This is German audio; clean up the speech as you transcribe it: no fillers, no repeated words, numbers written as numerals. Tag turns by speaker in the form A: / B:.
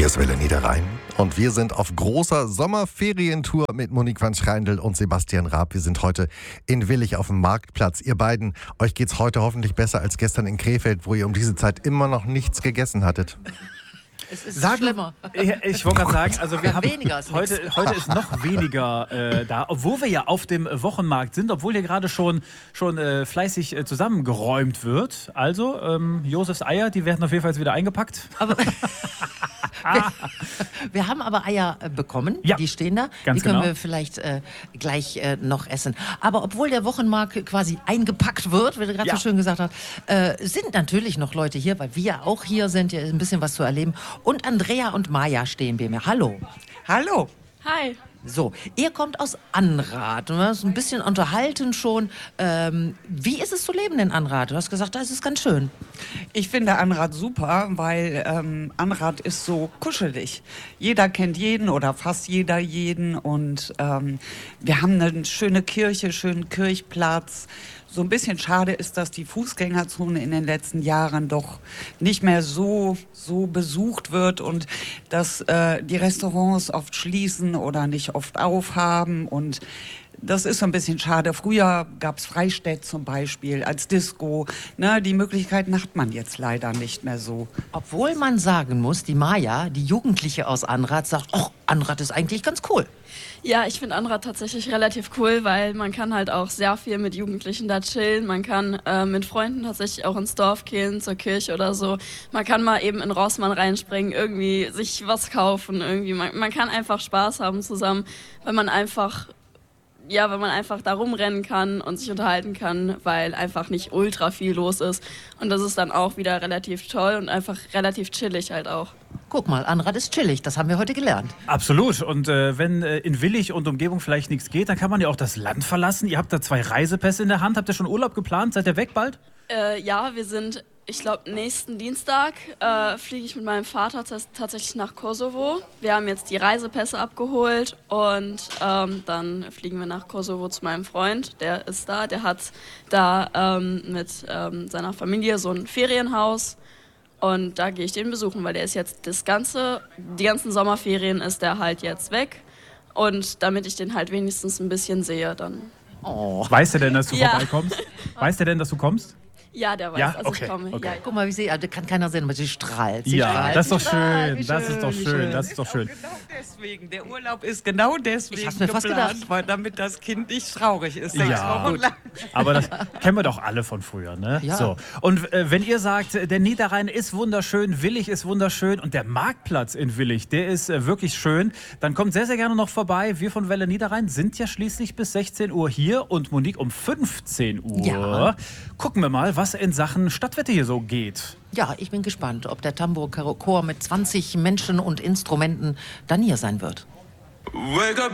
A: Hier ist Welle Niederrhein und wir sind auf großer Sommerferientour mit Monique van Schreindl und Sebastian Raab. Wir sind heute in Willich auf dem Marktplatz. Ihr beiden, euch geht's heute hoffentlich besser als gestern in Krefeld, wo ihr um diese Zeit immer noch nichts gegessen hattet.
B: Es ist schlimmer.
C: Ich wollte gerade sagen, also wir haben
B: weniger ist
C: heute ist noch weniger da, obwohl wir ja auf dem Wochenmarkt sind, obwohl hier gerade schon fleißig zusammengeräumt wird. Also Josefs Eier, die werden auf jeden Fall wieder eingepackt.
B: Aber wir haben aber Eier bekommen,
C: Ja,
B: die stehen da.
C: ganz
B: Die können
C: genau.
B: wir vielleicht gleich noch essen. Aber obwohl der Wochenmarkt quasi eingepackt wird, wie du gerade
C: Ja.
B: so schön gesagt hast, sind natürlich noch Leute hier, weil wir auch hier sind, hier ist ein bisschen was zu erleben. Und Andrea und Maja stehen bei mir. Hallo.
D: Hallo.
E: Hi.
B: So, ihr kommt aus Anrath. Du hast ein bisschen unterhalten schon. Wie ist es zu leben in Anrath? Du hast gesagt, da ist es ganz schön.
D: Ich finde Anrath super, weil Anrath ist so kuschelig. Jeder kennt jeden oder fast jeder jeden. Und wir haben eine schöne Kirche, schönen Kirchplatz. So ein bisschen schade ist, dass die Fußgängerzone in den letzten Jahren doch nicht mehr so besucht wird und dass die Restaurants oft schließen oder nicht oft aufhaben. Und das ist so ein bisschen schade. Früher gab es Freistädt zum Beispiel als Disco. Ne, die Möglichkeiten hat man jetzt leider nicht mehr so.
B: Obwohl man sagen muss, die Maja, die Jugendliche aus Anrath, sagt, ach, Anrath ist eigentlich ganz cool.
E: Ja, ich finde Anrath tatsächlich relativ cool, weil man kann halt auch sehr viel mit Jugendlichen da chillen. Man kann mit Freunden tatsächlich auch ins Dorf gehen, zur Kirche oder so. Man kann mal eben in Rossmann reinspringen, irgendwie sich was kaufen. Irgendwie. Man kann einfach Spaß haben zusammen, wenn man einfach da rumrennen kann und sich unterhalten kann, weil einfach nicht ultra viel los ist. Und das ist dann auch wieder relativ toll und einfach relativ chillig halt auch.
B: Guck mal, Anrath ist chillig, das haben wir heute gelernt.
C: Absolut. Und wenn in Willich und Umgebung vielleicht nichts geht, dann kann man ja auch das Land verlassen. Ihr habt da 2 Reisepässe in der Hand. Habt ihr schon Urlaub geplant? Seid ihr weg bald?
E: Ja, wir sind, ich glaube, nächsten Dienstag fliege ich mit meinem Vater tatsächlich nach Kosovo. Wir haben jetzt die Reisepässe abgeholt und dann fliegen wir nach Kosovo zu meinem Freund. Der ist da, der hat da mit seiner Familie so ein Ferienhaus. Und da gehe ich den besuchen, weil der ist jetzt die ganzen Sommerferien ist der halt jetzt weg. Und damit ich den halt wenigstens ein bisschen sehe, dann.
B: Oh.
C: Weiß der denn, dass du
E: Ja.
C: vorbeikommst? Weiß der denn, dass du kommst?
E: Ja, der weiß,
C: Ja?
E: also
C: Okay,
E: ich komme.
C: okay.
E: Ja.
B: Guck mal, wie sie, da kann keiner sehen, aber sie strahlt. Sie
C: Ja,
B: strahlt.
C: das ist doch
B: Sie strahlt.
C: schön.
B: Wie
C: Das ist doch
B: wie
C: schön. Das ist doch schön.
D: Genau deswegen. Der Urlaub ist genau deswegen
B: Ich hab's mir fast
D: geplant,
B: gedacht.
D: weil damit das Kind nicht traurig ist. 6
C: Ja,
D: Wochen lang.
C: aber das kennen wir doch alle von früher, ne?
B: Ja.
C: So. Und wenn ihr sagt, der Niederrhein ist wunderschön, Willich ist wunderschön und der Marktplatz in Willich, der ist wirklich schön, dann kommt sehr, sehr gerne noch vorbei. Wir von Welle Niederrhein sind ja schließlich bis 16 Uhr hier und Monique um 15 Uhr.
B: Ja.
C: Gucken wir mal, was in Sachen Stadtwette hier so geht.
B: Ja, ich bin gespannt, ob der Tambour-Chor mit 20 Menschen und Instrumenten dann hier sein wird.
F: Wake up